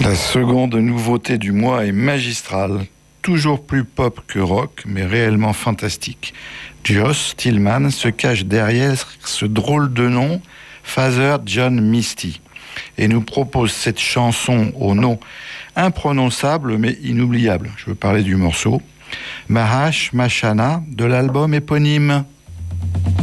La seconde nouveauté du mois est magistrale. Toujours plus pop que rock, mais réellement fantastique. Joss Stillman se cache derrière ce drôle de nom, Father John Misty, et nous propose cette chanson au nom imprononçable mais inoubliable. Je veux parler du morceau Mahash Mashana de l'album éponyme.